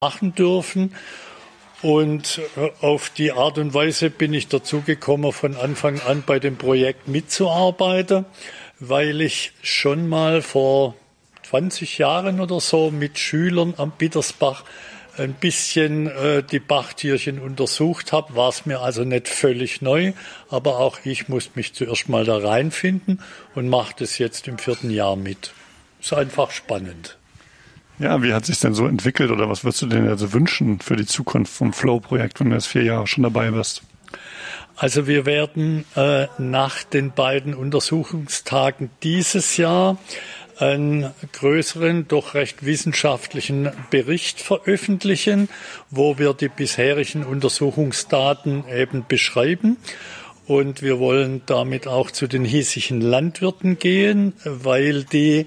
machen dürfen. Und auf die Art und Weise bin ich dazu gekommen, von Anfang an bei dem Projekt mitzuarbeiten, weil ich schon mal vor 20 Jahren oder so mit Schülern am Bittersbach ein bisschen die Bachtierchen untersucht habe. War es mir also nicht völlig neu, aber auch ich muss mich zuerst mal da reinfinden und mache das jetzt im 4. Jahr mit. Ist einfach spannend. Ja, wie hat sich denn so entwickelt oder was würdest du denn also wünschen für die Zukunft vom Flow-Projekt, wenn du jetzt 4 Jahre schon dabei bist? Also wir werden nach den beiden Untersuchungstagen dieses Jahr einen größeren, doch recht wissenschaftlichen Bericht veröffentlichen, wo wir die bisherigen Untersuchungsdaten eben beschreiben. Und wir wollen damit auch zu den hiesigen Landwirten gehen, weil die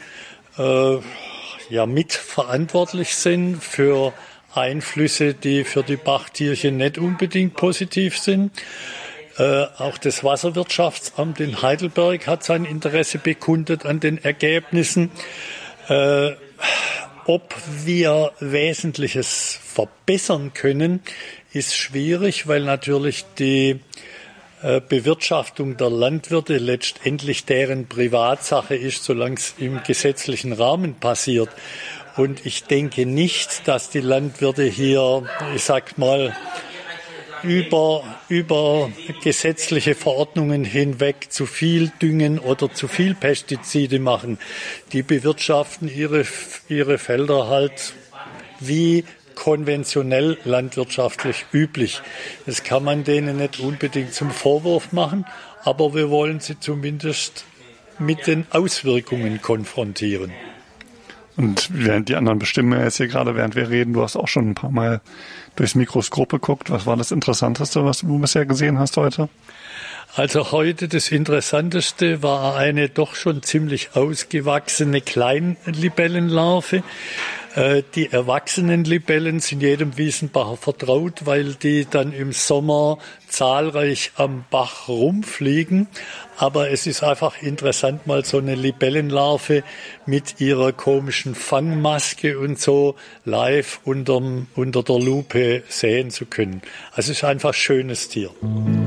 mitverantwortlich sind für Einflüsse, die für die Bachtierchen nicht unbedingt positiv sind. Auch das Wasserwirtschaftsamt in Heidelberg hat sein Interesse bekundet an den Ergebnissen. Ob wir Wesentliches verbessern können, ist schwierig, weil natürlich die Bewirtschaftung der Landwirte letztendlich deren Privatsache ist, solange es im gesetzlichen Rahmen passiert. Und ich denke nicht, dass die Landwirte hier, ich sag mal, über gesetzliche Verordnungen hinweg zu viel düngen oder zu viel Pestizide machen. Die bewirtschaften ihre Felder halt wie konventionell landwirtschaftlich üblich. Das kann man denen nicht unbedingt zum Vorwurf machen, aber wir wollen sie zumindest mit den Auswirkungen konfrontieren. Und während die anderen bestimmen ja jetzt hier gerade, während wir reden, du hast auch schon ein paar Mal durchs Mikroskop geguckt. Was war das Interessanteste, was du bisher gesehen hast heute? Also heute das Interessanteste war eine doch schon ziemlich ausgewachsene Kleinlibellenlarve. Die erwachsenen Libellen sind jedem Wiesenbacher vertraut, weil die dann im Sommer zahlreich am Bach rumfliegen. Aber es ist einfach interessant, mal so eine Libellenlarve mit ihrer komischen Fangmaske und so live unter der Lupe sehen zu können. Also es ist einfach ein schönes Tier.